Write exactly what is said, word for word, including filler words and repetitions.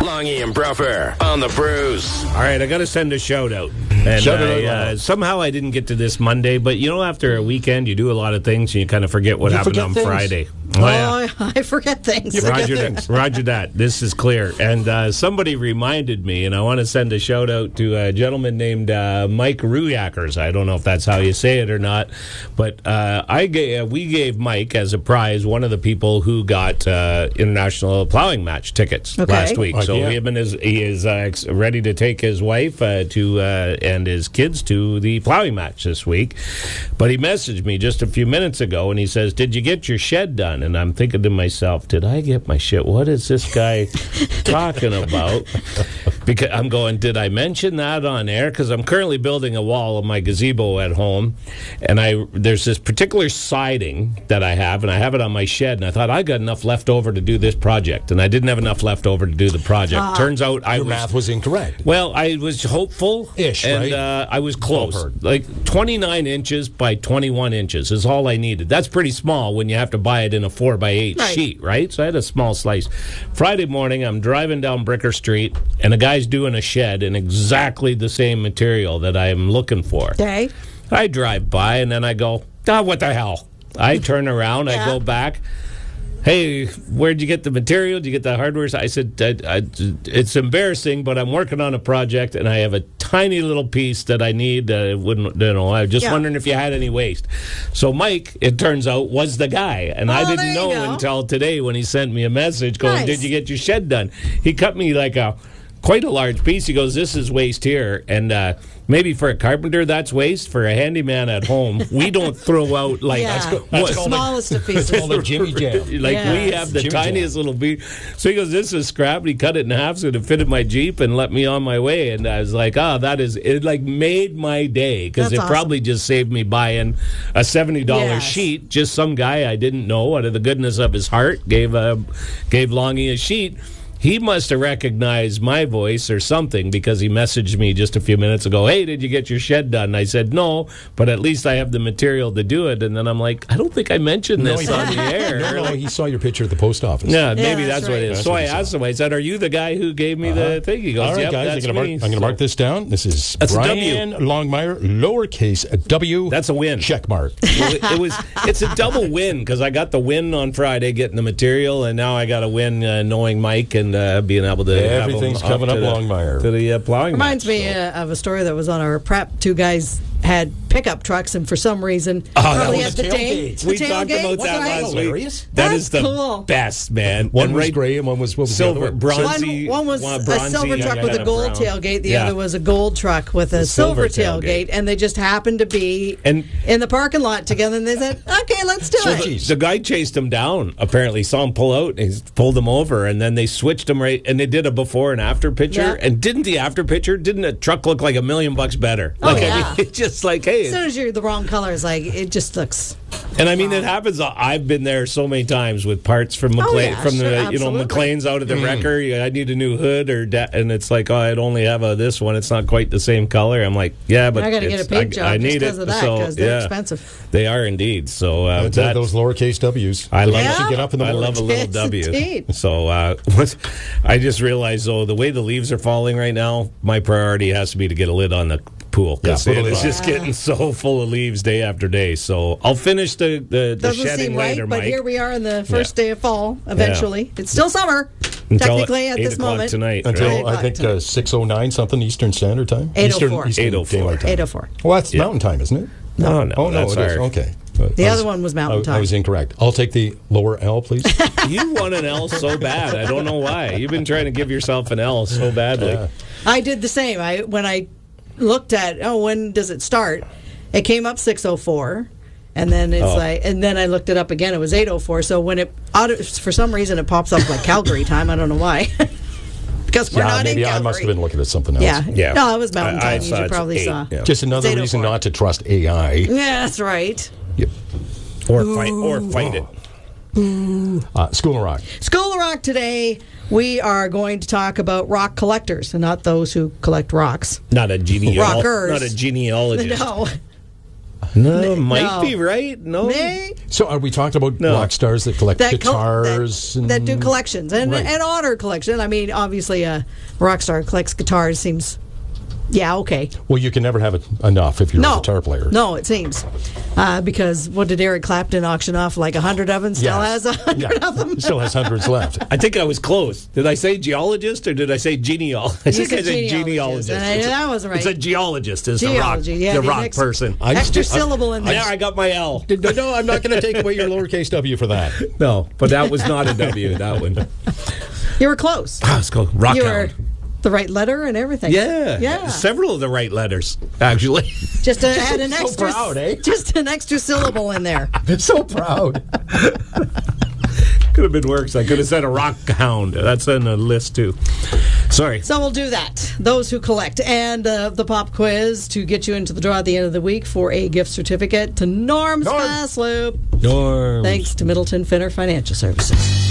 Longy and Bruffer on the Brews. All right, I got to send a shout out. And Shout I, out. uh, somehow I didn't get to this Monday, but you know, after a weekend, you do a lot of things and you kind of forget what You happened forget on things. Friday. Oh, yeah. I forget things. You forget Roger things. that. Roger that. This is clear. And uh, somebody reminded me, and I want to send a shout out to a gentleman named uh, Mike Ruyackers. I don't know if that's how you say it or not, but uh, I gave, we gave Mike as a prize one of the people who got uh, international plowing match tickets Okay. last week. Oh, so yeah. him and his, he is uh, ex- ready to take his wife uh, to uh, and his kids to the plowing match this week. But he messaged me just a few minutes ago, and he says, "Did you get your shed done?" And I'm thinking to myself, did I get my shit? What is this guy talking about? Because I'm going, did I mention that on air? Because I'm currently building a wall of my gazebo at home, and I there's this particular siding that I have, and I have it on my shed, and I thought I got enough left over to do this project, and I didn't have enough left over to do the project. Turns out I Your was math was incorrect. well, I was hopeful, Ish, and right? uh, I was close. Well heard. Like twenty-nine inches by twenty-one inches is all I needed. That's pretty small when you have to buy it in a four by eight Right. sheet, right? So I had a small slice. Friday morning, I'm driving down Bricker Street, and a guy's doing a shed in exactly the same material that I'm looking for. Okay. I drive by, and then I go, ah, what the hell? I turn around, I Yeah. go back. Hey, where'd you get the material? Did you get the hardware? I said, I, I, it's embarrassing, but I'm working on a project, and I have a tiny little piece that I need. Uh, wouldn't, you know, I was just Yeah. wondering if you had any waste. So Mike, it turns out, was the guy, and I Oh, didn't there you know go. until today when he sent me a message going, Nice. "Did you get your shed done?" He cut me like a quite a large piece. He goes, "This is waste here," and uh, maybe for a carpenter that's waste. For a handyman at home, we don't throw out like Yeah. what- the smallest of It's pieces. called a Jimmy Jam. like Yes. we have the Jimmy tiniest little piece. So he goes, "This is scrap." And he cut it in half so it fitted my Jeep and let me on my way. And I was like, "Oh, that is it!" Like made my day because That's it awesome. probably just saved me buying a seventy dollar Yes. sheet. Just some guy I didn't know, out of the goodness of his heart, gave a gave Longy a sheet. He must have recognized my voice or something because he messaged me just a few minutes ago, "Hey, did you get your shed done?" I said, "No, but at least I have the material to do it." And then I'm like, I don't think I mentioned No, this he on the didn't. air. No, no, he saw your picture at the post office. Yeah, maybe that's that's, what right. it is. That's so what I he saw. asked him, I said, "Are you the guy who gave me the thing?" He goes, All right, "Yep, guys, that's I'm going me." to So mark this down. This is That's a Brian Longmire, lowercase W. That's a win. Check mark. Well, it, it was. It's a double win because I got the win on Friday getting the material, and now I got a win uh, knowing Mike and uh, being able to. have Everything's him coming to up the- Longmire. to the uh, plowing. Reminds match, me so. uh, of a story that was on our prep. Two guys had pickup trucks, and for some reason, Oh, that probably was at the the tank. tailgate. the We talked tailgate, about that right? last week. Hilarious. That That's is the cool. best, man. One And was right- gray and one was, what was Silver, the other one? bronzy. One, one was one a bronzy, silver yeah, truck yeah, with yeah, a gold brown. tailgate. The Yeah. other was a gold truck with a The silver, silver tailgate. tailgate. And they just happened to be And- in the parking lot together. And they said, "Okay, let's do So it." the, the guy chased him down. Apparently, saw him pull out, and he pulled him over, and then they switched him right. And they did a before and after picture. Yeah. And didn't the after picture? Didn't the truck look like a million bucks better? Oh, Like I yeah. mean, it's just like hey. As soon as you're the wrong color, it's like it just looks. And I mean, it happens. I've been there so many times with parts from McLean, Oh, yeah, from sure, the you know absolutely. McLean's out at the wrecker. Yeah, I need a new hood or da- and it's like, oh, I'd only have a this one. It's not quite the same color. I'm like, yeah, but I got to get a it's- paint I, job I just need because it. of that So, because they're yeah, expensive. They are indeed. So uh, That's that, those lowercase W's. I love Yeah. You get up in the I morning. love a little Yes, W. indeed. So uh, what- I just realized, though, the way the leaves are falling right now, my priority has to be to get a lid on the pool. 'Cause Yeah, put a it- lid it's on. just getting so full of leaves day after day. So I'll finish the, the, the Doesn't shedding seem right, later, but Mike. here we are in the first day of fall. Eventually, it's still summer. Until technically, at eight this o'clock moment, tonight. Until right? I think uh, six oh nine something Eastern Standard Time. eight oh Eastern, four. Eastern eight oh four. Daylight Time. eight oh four. Well, that's Yeah. Mountain Time, isn't it? No, no, Oh no, that's it is. our- Okay. But The I other was- one was Mountain I, Time. I was incorrect. I'll take the lower L, please. You want an L so bad. I don't know why. You've been trying to give yourself an L so badly. Yeah. I did the same. I when I looked at oh when does it start? It came up six oh four, and then it's Oh. like and then I looked it up again. It was eight oh four. So when it auto, for some reason it pops up like Calgary time. I don't know why. Because we're yeah, not maybe in Calgary. I must have been looking at something else. Yeah, Yeah. No, it was Mountain I- I Time. saw you it's probably eight, saw. yeah. Just another It's reason eight oh four. not to trust A I. Yeah, that's right. Yep. Or fight, or fight it. Uh, School of Rock. School of Rock today. We are going to talk about rock collectors and not those who collect rocks. Not a genealogist. Rockers. Not a genealogist. No. No, might No. be right. No. May? So are we talking about No. rock stars that collect That, col- guitars? that, and, that do collections and, Right. and honor collection. I mean, obviously, a rock star collects guitars seems, yeah, okay. Well, you can never have it enough if you're No, a guitar player. no, it seems uh, because what did Eric Clapton auction off? Like a hundred of them. Still Yes. has a hundred Yeah. of them. Still has hundreds left. I think I was close. Did I say geologist or did I say genealogist? I You think I said said genealogist, genealogist. and I- It's a- that wasn't right. It's a geologist. Is the rock, Geology, yeah, the the rock next- person. I Extra just- I- syllable in there. There, I got my L. No, no, I'm not going to take away your lowercase w for that. No, but that was not a W. That one. You were close. Ah, it's called rock you were hound. the right letter and everything. Yeah, yeah. Several of the right letters, actually. Just to add an So extra, proud, eh? just an extra syllable in there. So proud. Could have been worse. I could have said a rock hound. That's on the list too. Sorry. So we'll do that. Those who collect. And uh, the pop quiz to get you into the draw at the end of the week for a gift certificate to Norm's Norm. Fast Loop. Norm. Thanks to Middleton Finner Financial Services.